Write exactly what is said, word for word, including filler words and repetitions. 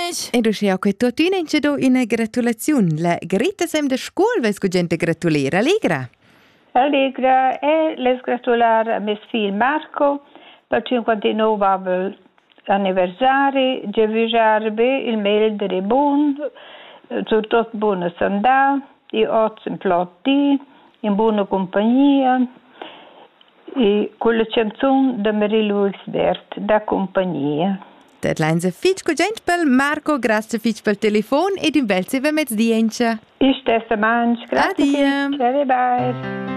Inês. E du schau che tu Inês do una gratulazione. La Greta sem de scuola ves cu gente gratulera. Allegra. Allegra e les gratular a mes fil Marco per cinquantanove anniversari. Je vijarbe il mail de bon, tot buona sandà, i ots in plotti, in buona compagnia. E con la canzone de Marie-Louise Bert, da compagnia. Dat leinze fitch cu gent pel Marco, grazie fitch pel telefon ed un bel seva mezz diencha. Ich testa manch, grazie. Adia. Bye bye.